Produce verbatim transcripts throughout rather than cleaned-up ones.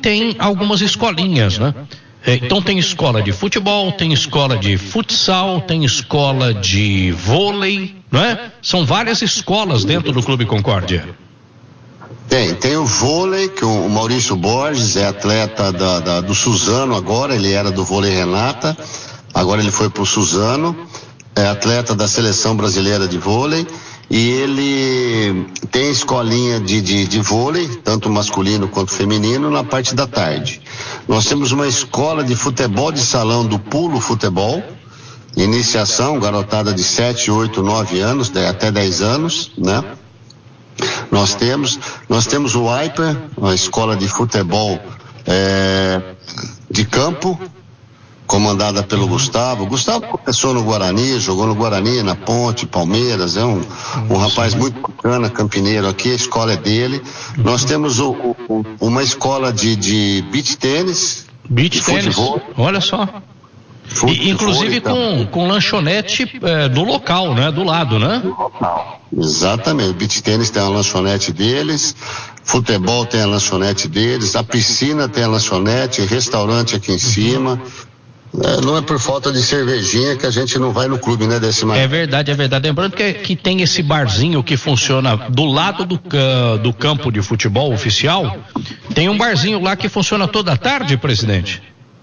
tem algumas escolinhas, né? Então tem escola de futebol, tem escola de futsal, tem escola de vôlei, não é? São várias escolas dentro do Clube Concórdia. Tem, tem o vôlei, que o Maurício Borges é atleta da, da, do Suzano agora, ele era do vôlei Renata, agora ele foi pro Suzano, é atleta da seleção brasileira de vôlei, e ele tem escolinha de, de, de vôlei, tanto masculino quanto feminino, na parte da tarde. Nós temos uma escola de futebol de salão do Pulo Futebol, iniciação, garotada de sete, oito, nove anos, até dez anos, né? Nós temos, nós temos o Hyper, uma escola de futebol é, de campo, comandada pelo Gustavo. Gustavo começou no Guarani, jogou no Guarani, na Ponte, Palmeiras, é um, um rapaz muito bacana, campineiro aqui, a escola é dele. Nós temos o, o, uma escola de, de beach tênis. Beach tênis, olha só. E, inclusive com, com lanchonete é, do local, né? Do lado, né? Do local. Exatamente, o beach tênis tem a lanchonete deles, futebol tem a lanchonete deles, a piscina tem a lanchonete, restaurante aqui em cima. É, não é por falta de cervejinha que a gente não vai no clube, né, Decimar? É verdade, é verdade. Lembrando que, que tem esse barzinho que funciona do lado do, do campo de futebol oficial, tem um barzinho lá que funciona toda a tarde, presidente?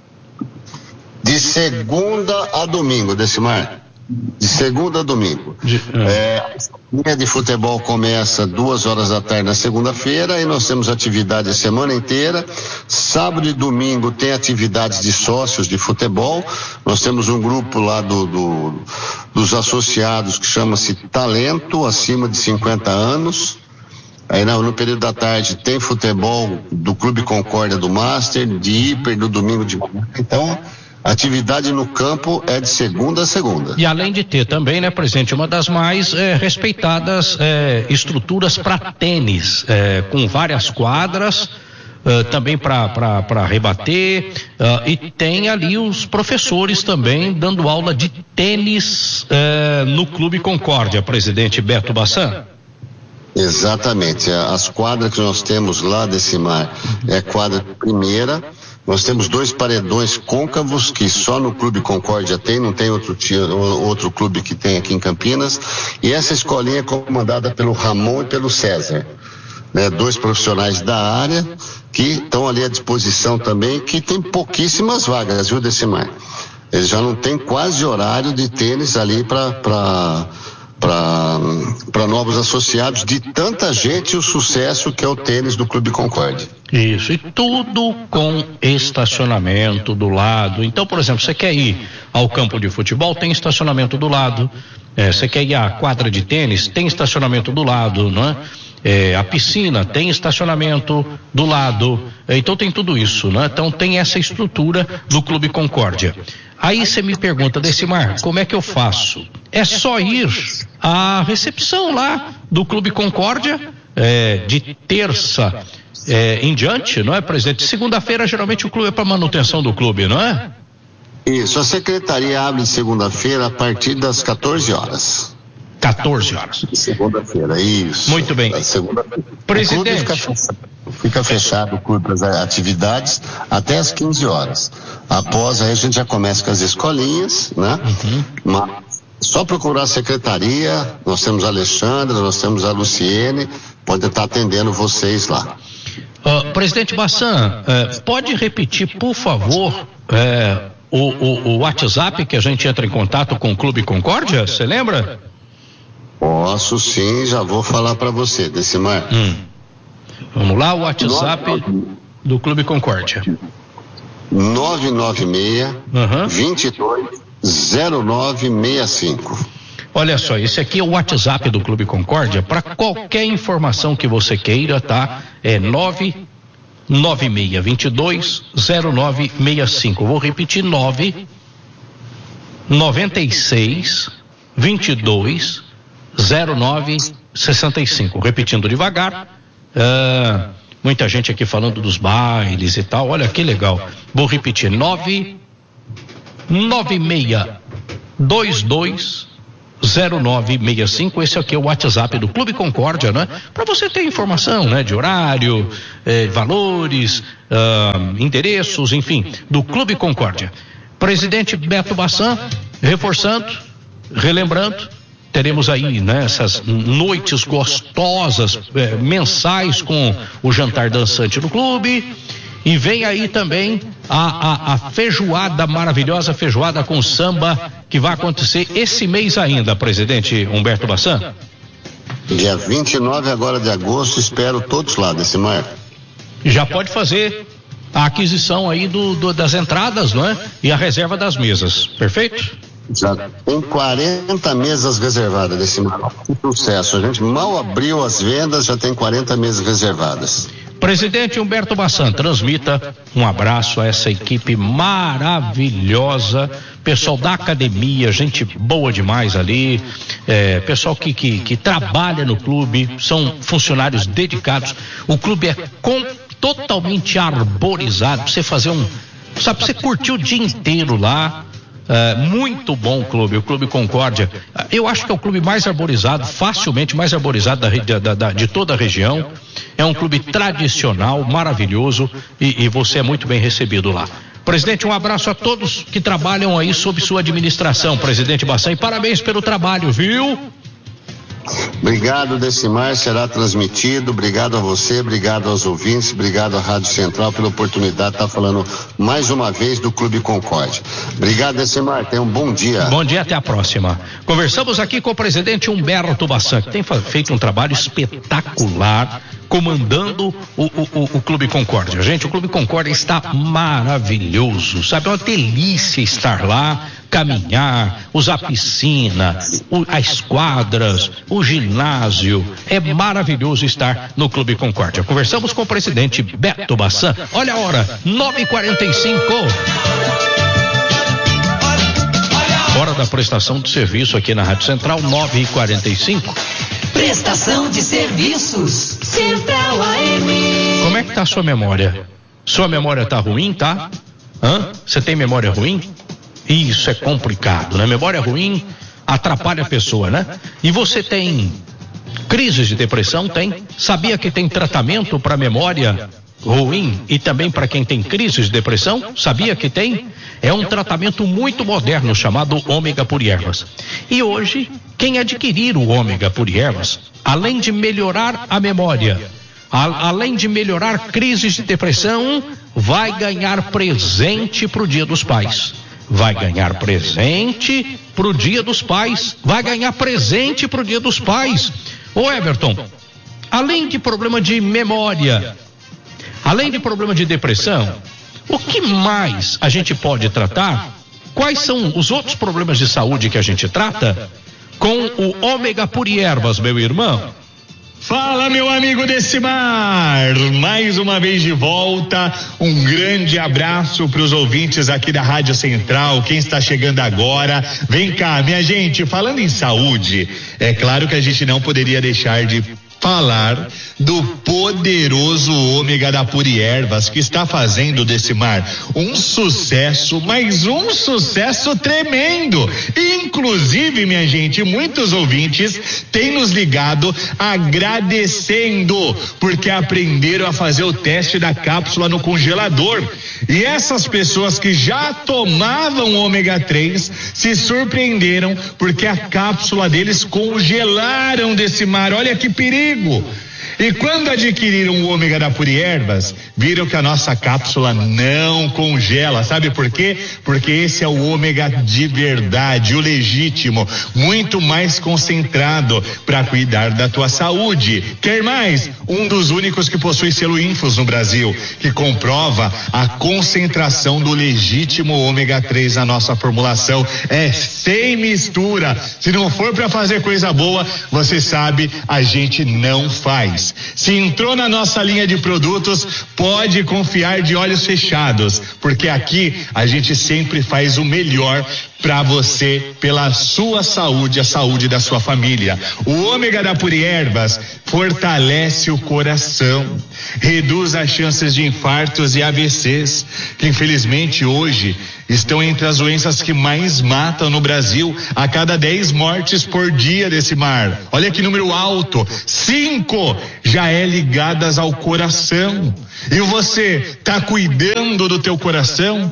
De segunda a domingo, Decimar. De segunda a domingo. De, é. É, a linha de futebol começa duas horas da tarde na segunda-feira e nós temos atividade a semana inteira. Sábado e domingo tem atividades de sócios de futebol. Nós temos um grupo lá do, do, dos associados que chama-se Talento, acima de cinquenta anos. Aí no, no período da tarde tem futebol do Clube Concórdia do Master, de Hiper, do domingo de manhã. Então, atividade no campo é de segunda a segunda. E além de ter também, né, presidente, uma das mais é, respeitadas é, estruturas para tênis, é, com várias quadras, é, também para rebater, é, e tem ali os professores também dando aula de tênis é, no Clube Concórdia, presidente Beto Bassan. Exatamente, as quadras que nós temos lá, Decimar, é quadra primeira. Nós temos dois paredões côncavos que só no Clube Concórdia tem, não tem outro, outro clube que tem aqui em Campinas. E essa escolinha é comandada pelo Ramon e pelo César, né? Dois profissionais da área que estão ali à disposição também, que tem pouquíssimas vagas, viu, Decimar? Eles já não tem quase horário de tênis ali para para para novos associados, de tanta gente, o sucesso que é o tênis do Clube Concórdia. Isso, e tudo com estacionamento do lado. Então, por exemplo, você quer ir ao campo de futebol, tem estacionamento do lado. É, você quer ir à quadra de tênis, tem estacionamento do lado, não é? É, a piscina tem estacionamento do lado. É, então tem tudo isso, né? Então tem essa estrutura do Clube Concórdia. Aí você me pergunta, Decimar, como é que eu faço? É só ir à recepção lá do Clube Concórdia, é, de terça é, em diante, não é, presidente? Segunda-feira, geralmente, o clube é para manutenção do clube, não é? Isso, a secretaria abre segunda-feira a partir das quatorze horas. quatorze horas. Segunda-feira, isso. Muito bem. Presidente. O clube fica, fica fechado o clube das atividades até as quinze horas. Após aí a gente já começa com as escolinhas, né? Uhum. Mas só procurar a secretaria, nós temos a Alexandra, nós temos a Luciene, pode estar atendendo vocês lá. Uh, presidente Bassan, uh, pode repetir, por favor, uh, o, o, o WhatsApp que a gente entra em contato com o Clube Concórdia? Você lembra? Posso sim, já vou falar para você, Decimar. Hum. Vamos lá, o WhatsApp do Clube Concórdia. nove nove seis, dois dois, zero nove seis cinco. Olha só, esse aqui é o WhatsApp do Clube Concórdia. Para qualquer informação que você queira, tá? É nove nove seis, dois dois, zero nove seis cinco. Vou repetir: nove nove seis, dois dois, zero nove seis cinco. Repetindo devagar. Uh, muita gente aqui falando dos bailes e tal. Olha que legal. Vou repetir: nove nove seis, dois dois, zero nove seis cinco. Esse aqui é o WhatsApp do Clube Concórdia, né? Para você ter informação, né? De horário, eh, valores, ah, endereços, enfim, do Clube Concórdia. Presidente Beto Bassan, reforçando, relembrando, teremos aí, né, essas noites gostosas, eh, mensais com o jantar dançante no clube. E vem aí também a, a, a feijoada maravilhosa, feijoada com samba, que vai acontecer esse mês ainda, presidente Humberto Bassan. Dia vinte e nove agora de agosto, espero todos lá, Decimar. Já pode fazer a aquisição aí do, do, das entradas, não é? E a reserva das mesas, perfeito? Já tem quarenta mesas reservadas, Decimar. Que sucesso, a gente mal abriu as vendas, já tem quarenta mesas reservadas. Presidente Humberto Bassan, transmita um abraço a essa equipe maravilhosa, pessoal da academia, gente boa demais ali, é, pessoal que, que, que trabalha no clube, são funcionários dedicados. O clube é com, totalmente arborizado, pra você fazer um, sabe, pra você curtir o dia inteiro lá. É, muito bom o clube, o Clube Concórdia. Eu acho que é o clube mais arborizado, facilmente mais arborizado da, da, da, de toda a região. É um clube tradicional, maravilhoso, e, e você é muito bem recebido lá. Presidente, um abraço a todos que trabalham aí sob sua administração, presidente Bassan, e parabéns pelo trabalho, viu? Obrigado, Decimar, será transmitido. Obrigado a você, obrigado aos ouvintes, obrigado à Rádio Central pela oportunidade de estar falando mais uma vez do Clube Concórdia. Obrigado, Decimar, tenha um bom dia. Bom dia, até a próxima. Conversamos aqui com o presidente Humberto Bassan, que tem feito um trabalho espetacular, comandando o, o, o, o Clube Concórdia. Gente, o Clube Concórdia está maravilhoso, sabe? É uma delícia estar lá, caminhar, usar piscina, o, as quadras, o ginásio. É maravilhoso estar no Clube Concórdia. Conversamos com o presidente Beto Bassan. Olha a hora, nove e quarenta e cinco. Hora da prestação de serviço aqui na Rádio Central, nove e quarenta e cinco. Prestação de serviços Central A M. Como é que tá a sua memória? Sua memória tá ruim, tá? Hã? Você tem memória ruim? Isso é complicado, né? Memória ruim atrapalha a pessoa, né? E você tem crises de depressão? Tem? Sabia que tem tratamento para memória ruim e também para quem tem crises de depressão? Sabia que tem? É um tratamento muito moderno chamado ômega por ervas. E hoje, quem adquirir o ômega por ervas, além de melhorar a memória, a, além de melhorar crises de depressão, vai ganhar presente pro Dia dos Pais. Vai ganhar presente pro Dia dos Pais. Vai ganhar presente pro Dia dos Pais. Ô Everton, além de problema de memória, além de problema de depressão, o que mais a gente pode tratar? Quais são os outros problemas de saúde que a gente trata com o ômega por ervas, meu irmão? Fala, meu amigo Decimar, mais uma vez de volta, um grande abraço para os ouvintes aqui da Rádio Central, quem está chegando agora, vem cá, minha gente, falando em saúde, é claro que a gente não poderia deixar de falar do poderoso ômega da Puri Ervas, que está fazendo, Decimar, um sucesso, mas um sucesso tremendo. Inclusive, minha gente, muitos ouvintes têm nos ligado agradecendo, porque aprenderam a fazer o teste da cápsula no congelador. E essas pessoas que já tomavam ômega três se surpreenderam, porque a cápsula deles congelaram, Decimar. Olha que perigo! E quando adquiriram o ômega da Puri Ervas, viram que a nossa cápsula não congela. Sabe por quê? Porque esse é o ômega de verdade, o legítimo, muito mais concentrado para cuidar da tua saúde. Quer mais? Um dos únicos que possui selo Infos no Brasil, que comprova a concentração do legítimo ômega três na nossa formulação. É sem mistura. Se não for para fazer coisa boa, você sabe, a gente não faz. Se entrou na nossa linha de produtos, pode confiar de olhos fechados, porque aqui a gente sempre faz o melhor para você, pela sua saúde, a saúde da sua família. O ômega da Puri Ervas fortalece o coração, reduz as chances de infartos e A V Cs, que infelizmente hoje estão entre as doenças que mais matam no Brasil. A cada dez mortes por dia desse mar, olha que número alto, cinco já é ligadas ao coração. E você tá cuidando do teu coração?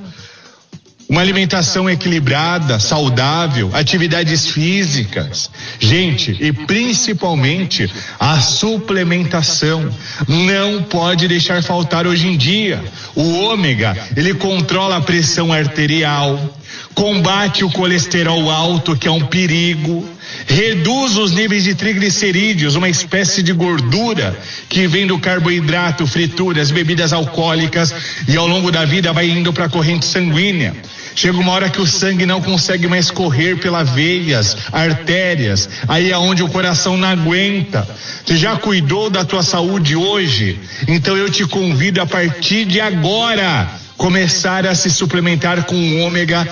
Uma alimentação equilibrada, saudável, atividades físicas. Gente, e principalmente a suplementação. Não pode deixar faltar hoje em dia. O ômega, ele controla a pressão arterial, combate o colesterol alto, que é um perigo, reduz os níveis de triglicerídeos, uma espécie de gordura que vem do carboidrato, frituras, bebidas alcoólicas, e ao longo da vida vai indo para a corrente sanguínea. Chega uma hora que o sangue não consegue mais correr pelas veias, artérias, aí é onde o coração não aguenta. Você já cuidou da tua saúde hoje? Então eu te convido a partir de agora começar a se suplementar com um ômega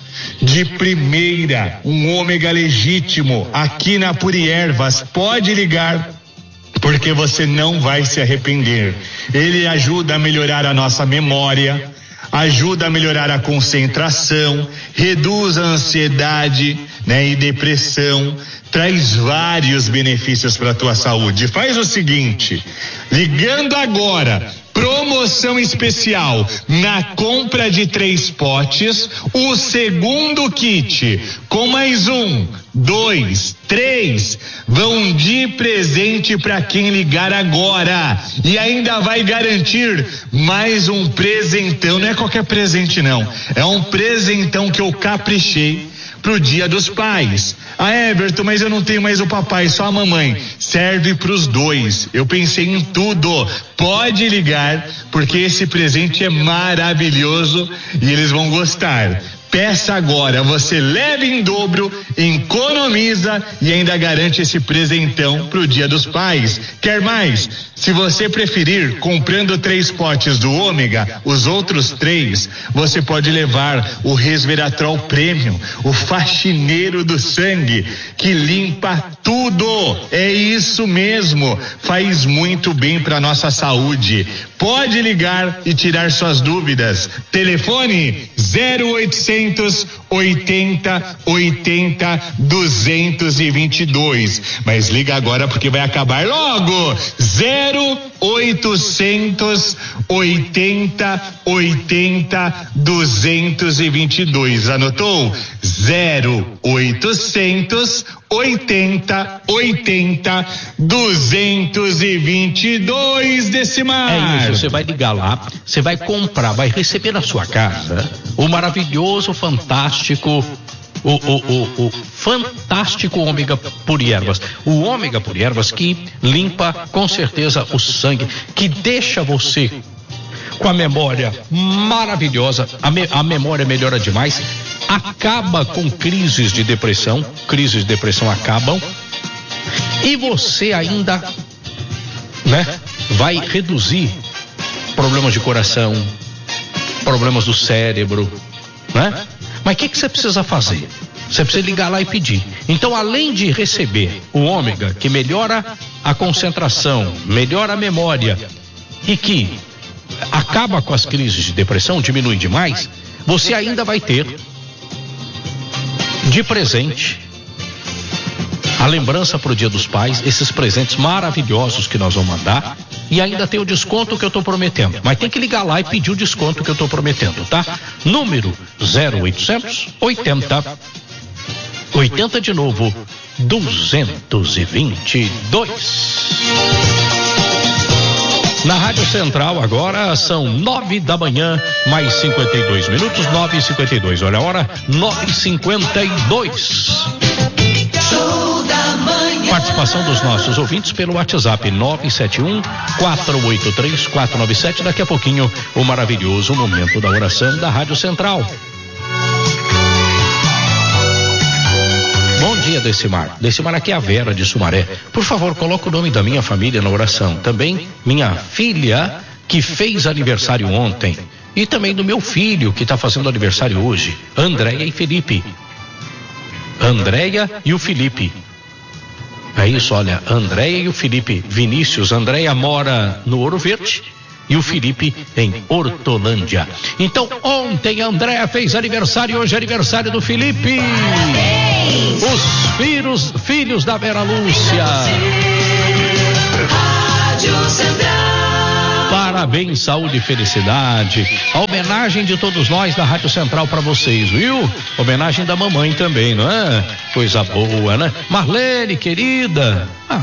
de primeira, um ômega legítimo, aqui na Puri Ervas. Pode ligar, porque você não vai se arrepender. Ele ajuda a melhorar a nossa memória, ajuda a melhorar a concentração, reduz a ansiedade, né, e depressão, traz vários benefícios para a tua saúde. Faz o seguinte, ligando agora, promoção especial, na compra de três potes, o segundo kit, com mais um, dois, três, vão de presente para quem ligar agora, e ainda vai garantir mais um presentão. Não é qualquer presente não, é um presentão que eu caprichei pro Dia dos Pais. Ah, Everton, mas eu não tenho mais o papai, só a mamãe. Serve pros dois. Eu pensei em tudo. Pode ligar, porque esse presente é maravilhoso e eles vão gostar. Peça agora, você leva em dobro, economiza e ainda garante esse presentão pro Dia dos Pais. Quer mais? Se você preferir, comprando três potes do ômega, os outros três, você pode levar o Resveratrol Premium, o faxineiro do sangue, que limpa tudo. É isso mesmo, faz muito bem para nossa saúde. Pode ligar e tirar suas dúvidas. Telefone zero oitocentos oitenta oitenta duzentos e vinte e dois. Mas liga agora porque vai acabar logo. zero oitocentos oitenta oitenta duzentos e vinte e dois. Anotou? zero oitocentos oitenta oitenta duzentos e vinte e dois, Decimar. É isso, você vai ligar lá, você vai comprar, vai receber na sua casa o maravilhoso, fantástico, o, o, o, o fantástico ômega Puri Ervas. O ômega Puri Ervas que limpa com certeza o sangue, que deixa você com a memória maravilhosa, a, me, a memória melhora demais, acaba com crises de depressão, crises de depressão acabam, e você ainda, né, vai reduzir problemas de coração, problemas do cérebro, né? Mas o que que você precisa fazer? Você precisa ligar lá e pedir. Então, além de receber o ômega, que melhora a concentração, melhora a memória e que acaba com as crises de depressão, diminui demais, você ainda vai ter de presente a lembrança para o Dia dos Pais, esses presentes maravilhosos que nós vamos mandar, e ainda tem o desconto que eu estou prometendo. Mas tem que ligar lá e pedir o desconto que eu estou prometendo, tá? Número zero oitocentos oitenta oitenta de novo duzentos e vinte e dois. Na Rádio Central agora são nove da manhã, mais cinquenta e dois minutos, nove e cinquenta e dois. Olha a hora, nove e cinquenta e dois. Show da manhã. Participação dos nossos ouvintes pelo WhatsApp nove sete um, quatro oito três, quatro nove sete. Daqui a pouquinho, o maravilhoso momento da oração da Rádio Central. Bom dia, Decimar. Decimar, aqui é a Vera de Sumaré. Por favor, coloque o nome da minha família na oração. Também minha filha, que fez aniversário ontem. e também do meu filho, que está fazendo aniversário hoje, Andréia e Felipe. Andréia e o Felipe. É isso, olha, Andréia e o Felipe. Vinícius, Andréia mora no Ouro Verde e o Felipe em Hortolândia. Então, ontem a Andréia fez aniversário, hoje é aniversário do Felipe. Parabéns. Os filhos, filhos da Vera Lúcia. Rádio Central. Parabéns, saúde e felicidade. A homenagem de todos nós da Rádio Central para vocês, viu? Homenagem da mamãe também, não é? Coisa boa, né? Marlene, querida. Ah,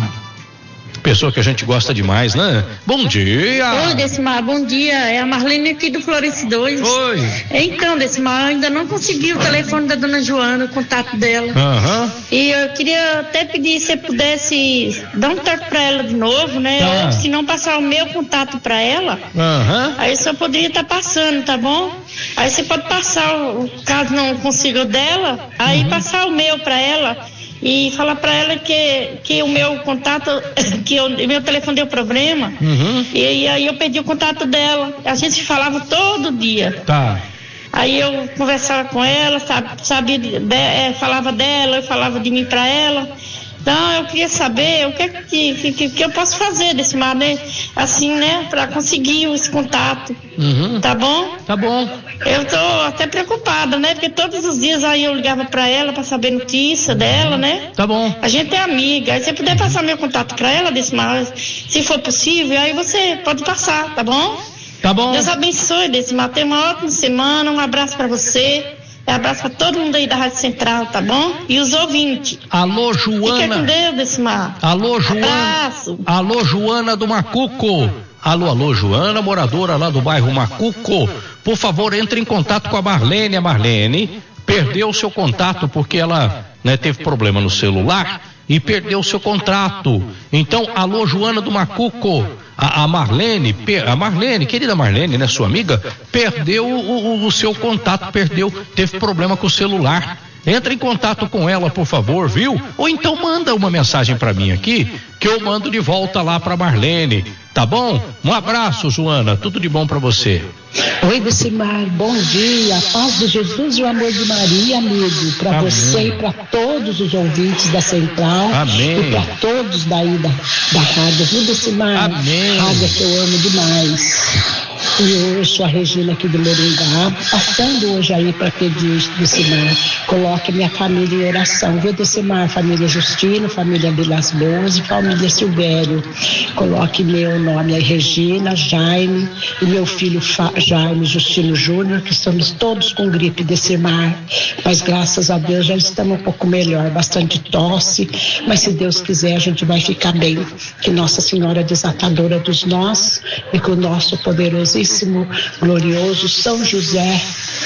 pessoa que a gente gosta demais, né? Bom dia. Oi, Decimar, bom dia. É a Marlene aqui do Floresta dois. Oi. Então, Decimar, ainda não consegui o telefone da dona Joana, o contato dela. Aham. Uhum. E eu queria até pedir se você pudesse dar um toque pra ela de novo, né? Ah. Ou se não passar o meu contato pra ela, uhum. Aí só poderia estar tá passando, tá bom? Aí você pode passar, o, caso não consiga o dela, aí uhum. passar o meu pra ela. E falar para ela que, que o meu contato, que o meu telefone deu problema. Uhum. E, e aí eu pedi o contato dela. A gente falava todo dia. Tá. Aí eu conversava com ela, sabe, sabia, de, é, falava dela, eu falava de mim para ela. Então eu queria saber o que que, que, que eu posso fazer desse mar, né? Assim, né? Para conseguir esse contato. Uhum. Tá bom? Tá bom. Eu tô até preocupada, né? Porque todos os dias aí eu ligava pra ela pra saber notícia dela, né? Tá bom. A gente é amiga. Aí se você puder passar meu contato pra ela, Decimar, se for possível, aí você pode passar, tá bom? Tá bom. Deus abençoe, Decimar. Tenha uma ótima semana. Um abraço pra você. Um abraço pra todo mundo aí da Rádio Central, tá bom? E os ouvintes. Alô, Joana. Fica com Deus, Decimar. Alô, Joana. Abraço. Alô, Joana do Macuco. Alô, alô, Joana, moradora lá do bairro Macuco. Por favor, entre em contato com a Marlene. A Marlene perdeu o seu contato porque ela, né, teve problema no celular e perdeu o seu contrato. Então, alô, Joana do Macuco. A, a Marlene, a Marlene, querida Marlene, né, sua amiga, perdeu o, o, o seu contato, perdeu, teve problema com o celular. Entre em contato com ela, por favor, viu? Ou então manda uma mensagem para mim aqui, que eu mando de volta lá para Marlene, tá bom? Um abraço, Joana, tudo de bom para você. Oi, Decimar, bom dia, a paz de Jesus e o amor de Maria, amigo, para você e para todos os ouvintes da Central. Amém. E para todos daí da, da rádio, viu, Decimar? Amém. Rádio que eu amo demais. E eu sou a Regina aqui do Moringá, passando hoje aí para pedir, Decimar, coloque minha família em oração, viu, Decimar? Família Justino, família Vilas Boas e família Silvério. Coloque meu nome aí, Regina, Jaime e meu filho Fa- Jaime Justino Júnior, que estamos todos com gripe, Decimar, mas graças a Deus já estamos um pouco melhor, bastante tosse, mas se Deus quiser a gente vai ficar bem, que Nossa Senhora Desatadora dos Nós e que o nosso poderosíssimo, glorioso São José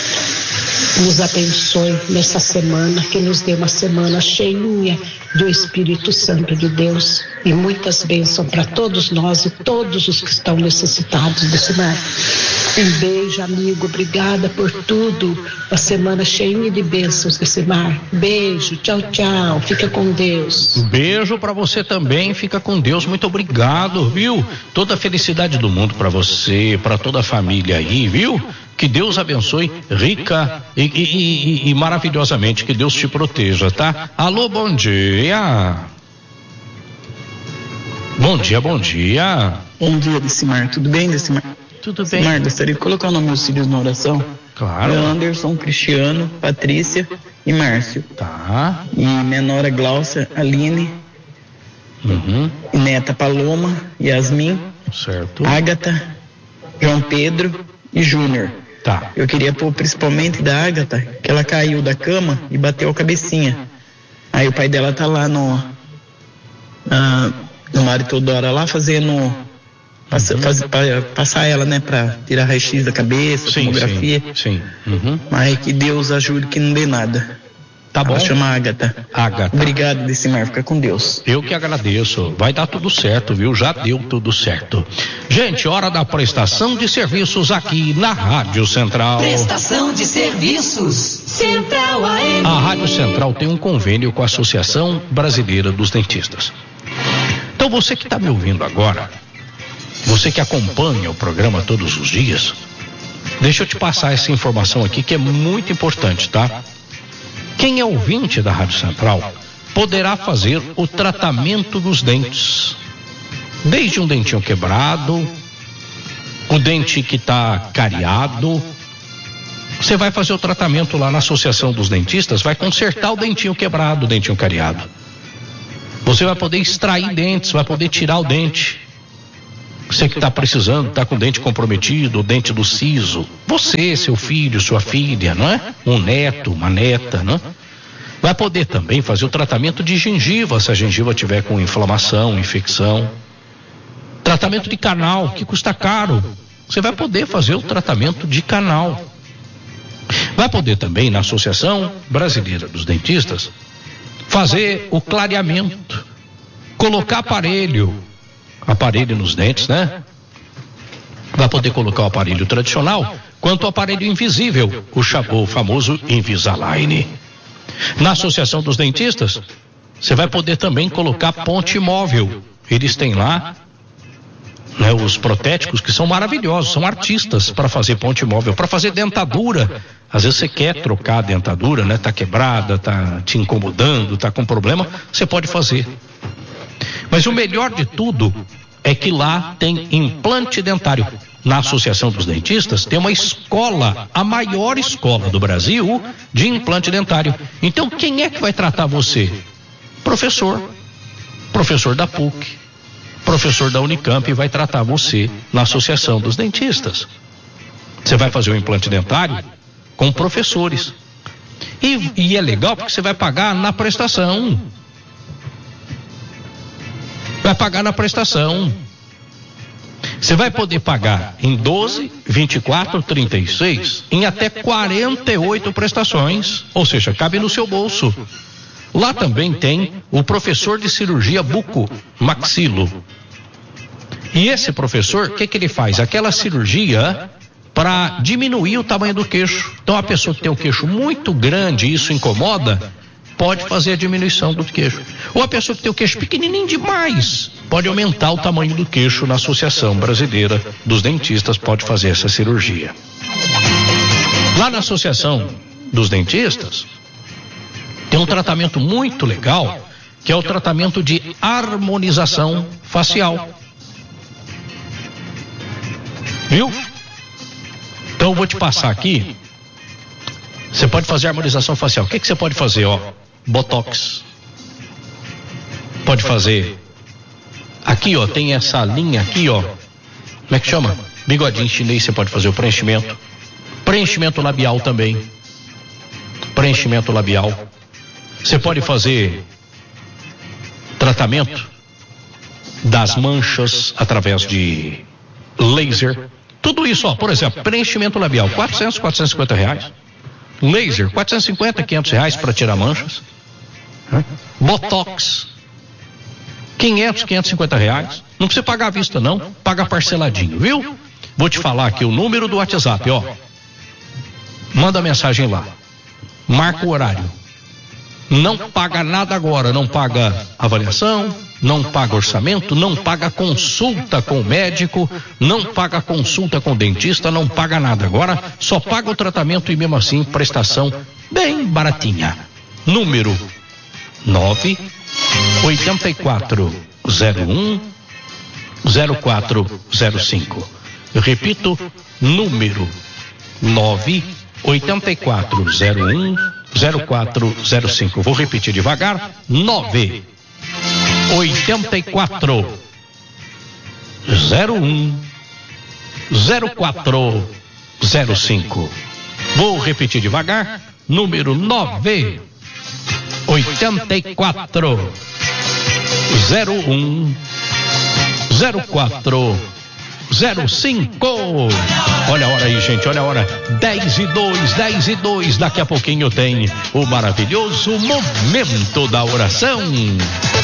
nos abençoe nessa semana, que nos dê uma semana cheinha do Espírito Santo de Deus e muitas bênçãos para todos nós e todos os que estão necessitados desse mar. Um beijo, amigo, obrigada por tudo, uma semana cheinha de bênçãos desse mar. Beijo, tchau, tchau, fica com Deus. Beijo para você também, fica com Deus, muito obrigado, viu? Toda a felicidade do mundo para você, para toda a família aí, viu? Que Deus abençoe rica e, e, e, e maravilhosamente, que Deus te proteja, tá? Alô, bom dia. Bom dia, bom dia. Bom dia, Decimar, tudo bem, Decimar? Tudo bem. Decimar, gostaria de colocar o nome dos filhos na oração. Claro. É Anderson, Cristiano, Patrícia e Márcio. Tá. E minha nora Glaucia, Aline, Uhum. neta Paloma, Yasmin, Certo. Ágata, João Pedro e Júnior. Tá. Eu queria pôr principalmente da Ágata, que ela caiu da cama e bateu a cabecinha. Aí o pai dela tá lá no ah, no Mário Teodora lá fazendo passa, Uhum. faz, pa, passar ela, né, pra tirar raio-x da cabeça, Sim, tomografia. sim, sim. Uhum. Mas que Deus ajude que não dê nada. Tá bom. Ela chama Ágata. Ágata. Obrigado, Decimar, fica com Deus. Eu que agradeço. Vai dar tudo certo, viu? Já deu tudo certo. Gente, hora da prestação de serviços aqui na Rádio Central. Prestação de serviços. Central A M. A Rádio Central tem um convênio com a Associação Brasileira dos Dentistas. Então você que está me ouvindo agora, você que acompanha o programa todos os dias, Deixa eu te passar essa informação aqui que é muito importante, tá? Quem é ouvinte da Rádio Central poderá fazer o tratamento dos dentes. Desde um dentinho quebrado, o dente que está cariado. Você vai fazer o tratamento lá na Associação dos Dentistas, vai consertar o dentinho quebrado, o dentinho cariado. Você vai poder extrair dentes, vai poder tirar o dente. Você que está precisando, está com o dente comprometido, o dente do siso. Você, seu filho, sua filha, não é? Um neto, uma neta, não é? Vai poder também fazer o tratamento de gengiva, se a gengiva tiver com inflamação, infecção. Tratamento de canal, que custa caro. Você vai poder fazer o tratamento de canal. Vai poder também, na Associação Brasileira dos Dentistas, fazer o clareamento, colocar aparelho, aparelho nos dentes, né? Vai poder colocar o aparelho tradicional, quanto o aparelho invisível, o, o famoso Invisalign. Na Associação dos Dentistas, você vai poder também colocar ponte móvel. Eles têm lá, né, os protéticos que são maravilhosos, são artistas para fazer ponte móvel, para fazer dentadura. Às vezes você quer trocar a dentadura, né? Tá quebrada, tá te incomodando, tá com problema, você pode fazer. Mas o melhor de tudo é que lá tem implante dentário. Na Associação dos Dentistas tem uma escola, a maior escola do Brasil de implante dentário. Então quem é que vai tratar você? Professor, professor da P U C, professor da Unicamp vai tratar você na Associação dos Dentistas. Você vai fazer o implante dentário com professores. E, e é legal porque você vai pagar na prestação. Vai pagar na prestação. Você vai poder pagar em doze, vinte e quatro, trinta e seis, em até quarenta e oito prestações. Ou seja, cabe no seu bolso. Lá também tem o professor de cirurgia buco-maxilo. E esse professor, o que, que ele faz? Aquela cirurgia para diminuir o tamanho do queixo. Então a pessoa que tem o queixo muito grande e isso incomoda, pode fazer a diminuição do queixo. Ou a pessoa que tem o queixo pequenininho demais, pode aumentar o tamanho do queixo. Na Associação Brasileira dos Dentistas pode fazer essa cirurgia. Lá na Associação dos Dentistas tem um tratamento muito legal, que é o tratamento de harmonização facial. Viu? Então eu vou te passar aqui. Você pode fazer harmonização facial. O que que você pode fazer, ó? Botox. Pode fazer. Aqui, ó, tem essa linha aqui, ó. Como é que chama? Bigodinho chinês, você pode fazer o preenchimento. Preenchimento labial também. Preenchimento labial. Você pode fazer tratamento das manchas através de laser. Tudo isso, ó, por exemplo, preenchimento labial, quatrocentos, quatrocentos e cinquenta reais. Laser, quatrocentos e cinquenta, quinhentos reais para tirar manchas. Botox, quinhentos, quinhentos e cinquenta reais. Não precisa pagar à vista, não. Paga parceladinho, viu? Vou te falar aqui o número do WhatsApp, ó. Manda mensagem lá. Marca o horário. Não paga nada agora, não paga avaliação, não paga orçamento, não paga consulta com o médico, não paga consulta com o dentista, não paga nada. Agora só paga o tratamento e mesmo assim prestação bem baratinha. Número nove oito quatro zero um zero quatro zero cinco. Eu repito, número nove oito quatro zero um zero quatro zero cinco. Vou repetir devagar. nove oito quatro zero um zero quatro zero cinco. Vou repetir devagar. Número nove oito quatro zero um zero quatro zero cinco. Olha a hora aí, gente, olha a hora. dez e dois, dez e dois. Daqui a pouquinho tem o maravilhoso momento da oração.